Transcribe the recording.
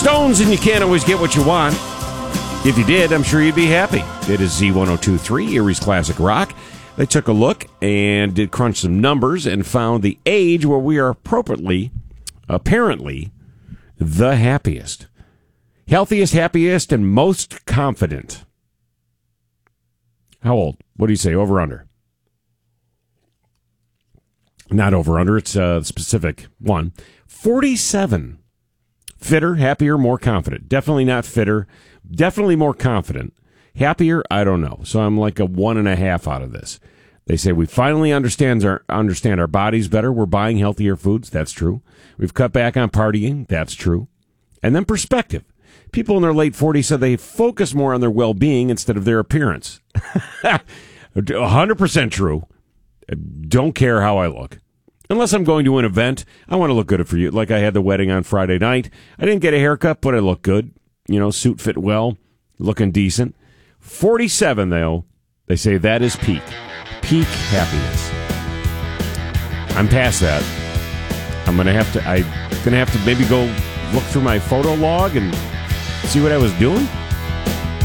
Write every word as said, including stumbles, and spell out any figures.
Stones, and you can't always get what you want. If you did, I'm sure you'd be happy. It is Z ten twenty-three, Erie's Classic Rock. They took a look and did crunch some numbers and found the age where we are appropriately, apparently, the happiest. Healthiest, happiest, and most confident. How old? What do you say, over under? Not over under, it's a specific one. forty-seven. Fitter, happier, more confident. Definitely not fitter. Definitely more confident. Happier, I don't know. So I'm like a one and a half out of this. They say we finally understand our, understand our bodies better. We're buying healthier foods. That's true. We've cut back on partying. That's true. And then perspective. People in their late forties said they focus more on their well-being instead of their appearance. one hundred percent true. Don't care how I look. Unless I'm going to an event, I want to look good for you. Like I had the wedding on Friday night. I didn't get a haircut, but I look good. You know, suit fit well, looking decent. forty-seven, though, they say that is peak. Peak happiness. I'm past that. I'm going to have to, I'm going to have to maybe go look through my photo log and see what I was doing.